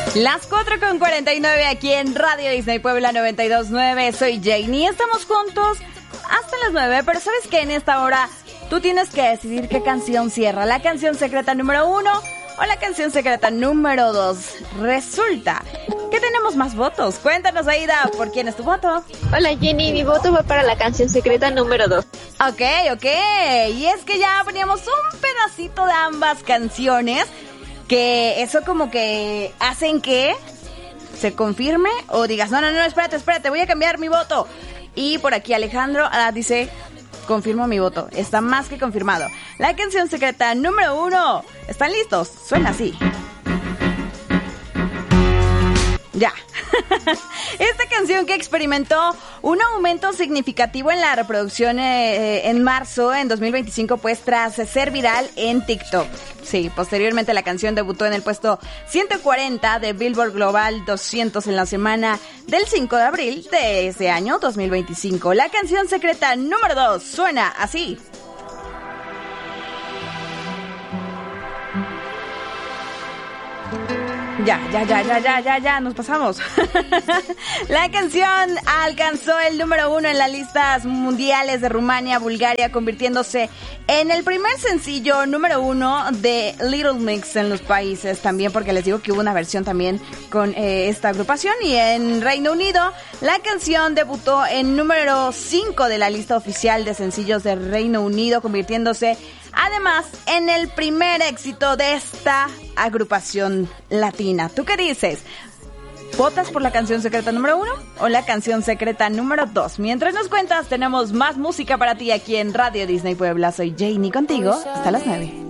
Las 4:49 aquí en Radio Disney Puebla 92.9. Soy Janie. Estamos juntos hasta las 9. Pero ¿sabes qué? En esta hora tú tienes que decidir qué canción cierra. ¿La canción secreta número 1 o la canción secreta número 2? Resulta que tenemos más votos. Cuéntanos, Aida, ¿por quién es tu voto? Hola, Jenny. Mi voto va para la canción secreta número 2. Ok. Y es que ya poníamos un pedacito de ambas canciones, que eso como que hacen que se confirme o digas, no, espérate, voy a cambiar mi voto. Y por aquí Alejandro dice, confirmo mi voto, está más que confirmado. La canción secreta número 1, ¿están listos? Suena así. Ya. Esta canción que experimentó un aumento significativo en la reproducción en marzo en 2025, pues tras ser viral en TikTok. Sí, posteriormente la canción debutó en el puesto 140 de Billboard Global 200 en la semana del 5 de abril de ese año 2025. La canción secreta número 2 suena así. Ya, nos pasamos. La canción alcanzó el número 1 en las listas mundiales de Rumania, Bulgaria, convirtiéndose en el primer sencillo número 1 de Little Mix en los países también, porque les digo que hubo una versión también con esta agrupación. Y en Reino Unido, la canción debutó en número 5 de la lista oficial de sencillos de Reino Unido, convirtiéndose además en el primer éxito de esta agrupación latina. ¿Tú qué dices? ¿Votas por la canción secreta número 1 o la canción secreta número 2? Mientras nos cuentas, tenemos más música para ti aquí en Radio Disney Puebla. Soy Janie contigo hasta las 9.